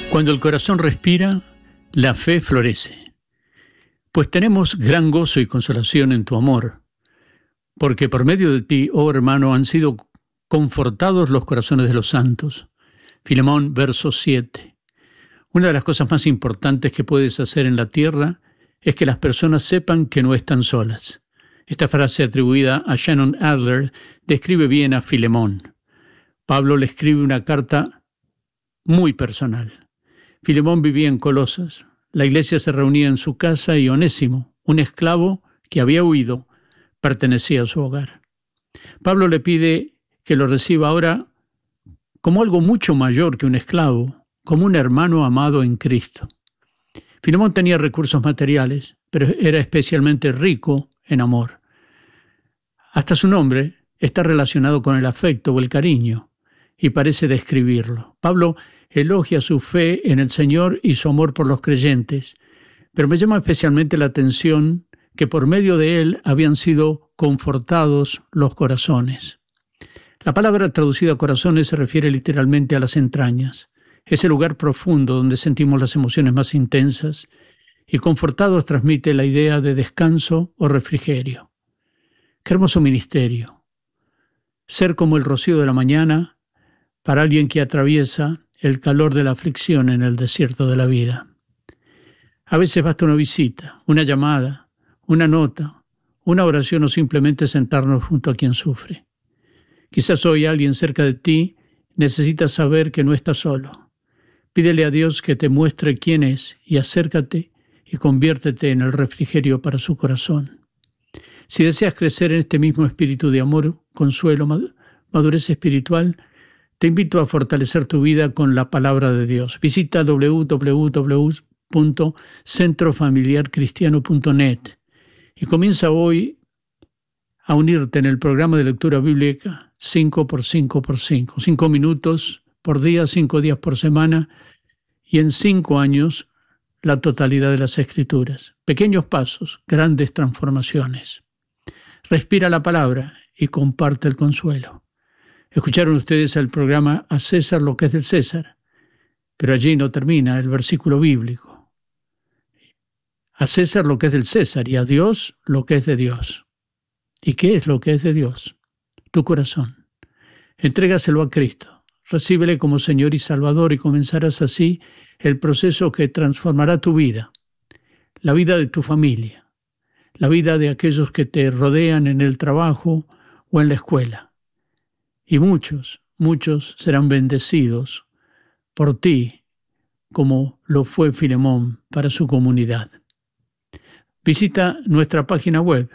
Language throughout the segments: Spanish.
Cuando el corazón respira, la fe florece. Pues tenemos gran gozo y consolación en tu amor, porque por medio de ti, oh hermano, han sido confortados los corazones de los santos. Filemón, verso 7. Una de las cosas más importantes que puedes hacer en la tierra es que las personas sepan que no están solas. Esta frase atribuida a Shannon Adler describe bien a Filemón. Pablo le escribe una carta muy personal. Filemón vivía en Colosas. La iglesia se reunía en su casa y Onésimo, un esclavo que había huido, pertenecía a su hogar. Pablo le pide que lo reciba ahora como algo mucho mayor que un esclavo, como un hermano amado en Cristo. Filemón tenía recursos materiales, pero era especialmente rico en amor. Hasta su nombre está relacionado con el afecto o el cariño, y parece describirlo. Pablo elogia su fe en el Señor y su amor por los creyentes, pero me llama especialmente la atención que por medio de él habían sido confortados los corazones. La palabra traducida corazones se refiere literalmente a las entrañas, ese lugar profundo donde sentimos las emociones más intensas, y confortados transmite la idea de descanso o refrigerio. Qué hermoso ministerio. Ser como el rocío de la mañana para alguien que atraviesa el calor de la aflicción en el desierto de la vida. A veces basta una visita, una llamada, una nota, una oración o simplemente sentarnos junto a quien sufre. Quizás hoy alguien cerca de ti necesita saber que no estás solo. Pídele a Dios que te muestre quién es y acércate y conviértete en el refrigerio para su corazón. Si deseas crecer en este mismo espíritu de amor, consuelo, madurez espiritual, te invito a fortalecer tu vida con la palabra de Dios. Visita www.centrofamiliarcristiano.net y comienza hoy a unirte en el programa de lectura bíblica 5x5x5. 5 minutos por día, 5 días por semana y en 5 años la totalidad de las Escrituras. Pequeños pasos, grandes transformaciones. Respira la palabra y comparte el consuelo. Escucharon ustedes el programa A César lo que es del César, pero allí no termina el versículo bíblico. A César lo que es del César y a Dios lo que es de Dios. ¿Y qué es lo que es de Dios? Tu corazón. Entrégaselo a Cristo. Recíbele como Señor y Salvador y comenzarás así el proceso que transformará tu vida, la vida de tu familia, la vida de aquellos que te rodean en el trabajo o en la escuela. Y muchos serán bendecidos por ti, como lo fue Filemón para su comunidad. Visita nuestra página web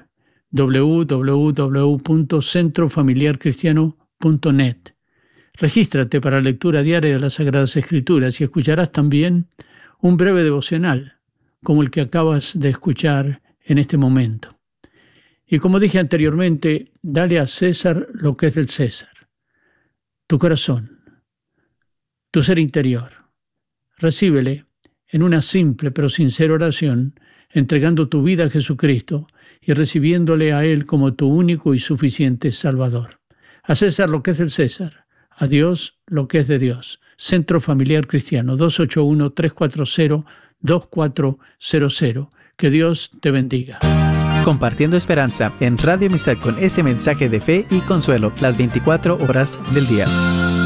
www.centrofamiliarcristiano.net. Regístrate para lectura diaria de las Sagradas Escrituras y escucharás también un breve devocional, como el que acabas de escuchar en este momento. Y como dije anteriormente, dale a César lo que es del César. Tu corazón, tu ser interior. Recíbele en una simple pero sincera oración, entregando tu vida a Jesucristo y recibiéndole a Él como tu único y suficiente Salvador. A César lo que es del César, a Dios lo que es de Dios. Centro Familiar Cristiano, 281-340-2400. Que Dios te bendiga. Compartiendo esperanza en Radio Amistad con ese mensaje de fe y consuelo las 24 horas del día.